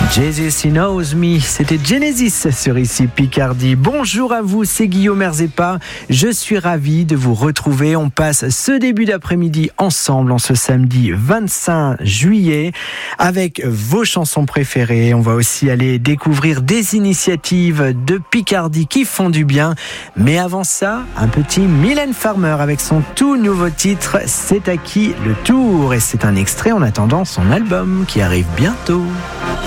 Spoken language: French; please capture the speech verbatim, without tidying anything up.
Jesus He Knows Me, c'était Genesis sur Ici Picardie. Bonjour à vous, c'est Guillaume Erzepa. Je suis ravi de vous retrouver. On passe ce début d'après-midi ensemble en ce samedi vingt-cinq juillet avec vos chansons préférées. On va aussi aller découvrir des initiatives de Picardie qui font du bien. Mais avant ça, un petit Mylène Farmer avec son tout nouveau titre, C'est à qui le tour. Et c'est un extrait en attendant son album qui arrive bientôt.